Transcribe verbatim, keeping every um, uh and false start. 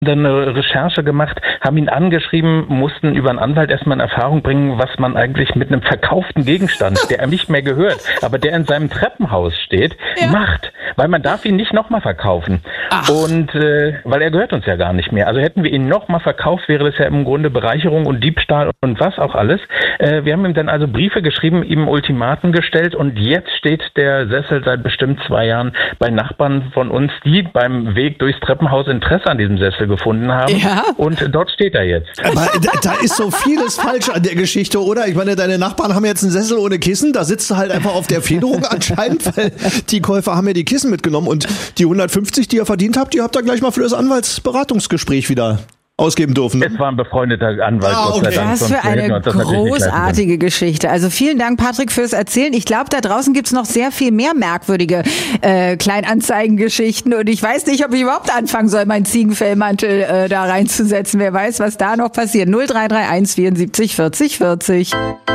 dann eine Recherche gemacht, haben ihn angeschrieben, mussten über einen Anwalt erstmal in Erfahrung bringen, was man eigentlich mit einem verkauften Gegenstand, der einem nicht mehr gehört, aber der in seinem Treppenhaus steht, ja. macht. Weil man darf ihn nicht nochmal verkaufen. Ach. Und äh, weil er gehört uns ja gar nicht mehr. Also hätten wir ihn nochmal verkauft, wäre das ja im Grunde Bereicherung und Diebstahl und was auch alles. Äh, wir haben ihm dann also Briefe geschrieben, ihm Ultimaten gestellt und jetzt steht der Sessel seit bestimmt zwei Jahren bei Nachbarn von uns, die beim Weg durchs Treppenhaus Interesse an diesem Sessel gefunden haben. Ja. Und dort steht er jetzt. Aber da, da ist so vieles falsch an der Geschichte, oder? Ich meine, deine Nachbarn haben jetzt einen Sessel ohne Kissen, da sitzt du halt einfach auf der Federung anscheinend, weil die Käufer haben ja die Kissen mitgenommen und die hundertfünfzig, die ihr verdient habt, die habt ihr gleich mal für das Anwaltsberatungsgespräch wieder ausgeben dürfen. Ne? Es war ein befreundeter Anwalt. Ah, okay. Was für eine großartige Geschichte. Also vielen Dank, Patrick, fürs Erzählen. Ich glaube, da draußen gibt's noch sehr viel mehr merkwürdige äh, Kleinanzeigengeschichten und ich weiß nicht, ob ich überhaupt anfangen soll, meinen Ziegenfellmantel äh, da reinzusetzen. Wer weiß, was da noch passiert. null drei drei eins vierundsiebzig vierzig vierzig.